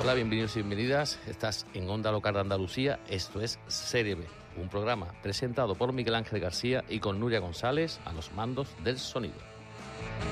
Hola, bienvenidos y bienvenidas. Estás en Onda Local de Andalucía. Esto es Serie B, un programa presentado por Miguel Ángel García y con Nuria González a los mandos del sonido.